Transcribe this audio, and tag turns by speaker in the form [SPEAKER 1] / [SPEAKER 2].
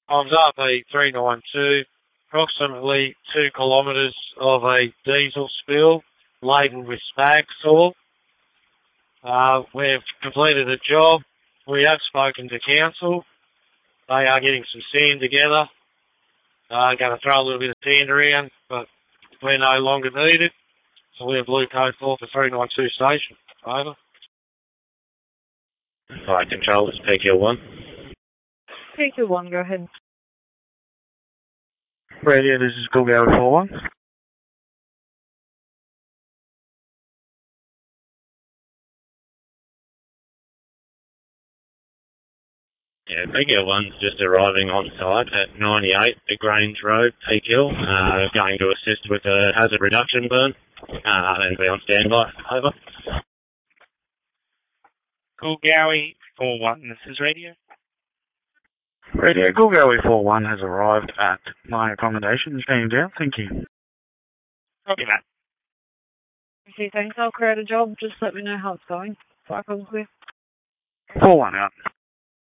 [SPEAKER 1] I was up a 392, approximately 2 kilometres of a diesel spill laden with spag saw. We've completed a job. We have spoken to council. They are getting some sand together. Going to throw a little bit of sand around, but we're no longer needed. So we're Blue Code 4 for 392 station. Over.
[SPEAKER 2] Fire control, it's PQ1.
[SPEAKER 3] PQ1, go ahead.
[SPEAKER 4] Radio, this is Coolgardie 4-1.
[SPEAKER 2] Yeah, PQ1's just arriving on site at 98 The Grange Road, Peak Hill, going to assist with a hazard reduction burn, and be on standby. Over.
[SPEAKER 5] Coolgardie 4-1, this is radio.
[SPEAKER 4] Radio, Coolgardie 4-1 has arrived at my accommodation. Being down, thank you.
[SPEAKER 5] Copy that.
[SPEAKER 3] Okay, thanks. I'll create a job. Just let me know how it's going. Fire comes clear.
[SPEAKER 4] 4-1 out.